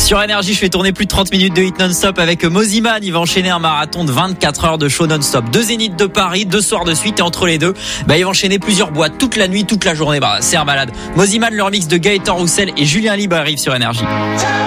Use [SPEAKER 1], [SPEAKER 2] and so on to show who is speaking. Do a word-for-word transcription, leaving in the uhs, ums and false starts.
[SPEAKER 1] Sur Énergie, je fais tourner plus de trente minutes de hit non-stop avec Moziman. Il va enchaîner un marathon de vingt-quatre heures de show non-stop. Deux zéniths de Paris, deux soirs de suite, et entre les deux, bah, il va enchaîner plusieurs boîtes toute la nuit, toute la journée. Bah, c'est un malade. Moziman, leur mix de Gaëtan Roussel et Julien Libre arrive sur Énergie.